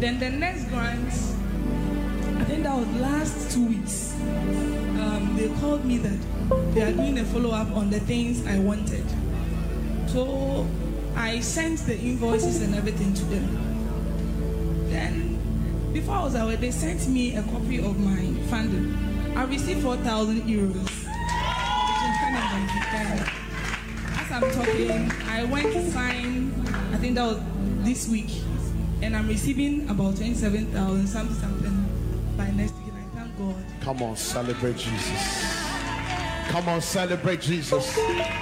Then the next grant, I think that was last 2 weeks. They called me that they are doing a follow-up on the things I wanted. So I sent the invoices and everything to them. Then, before I was away, they sent me a copy of my funding. I received 4,000 euros. As I'm talking, I went to sign, I think that was this week, and I'm receiving about 27,000, something by next week, and I thank God. Come on, celebrate Jesus. Come on, celebrate Jesus.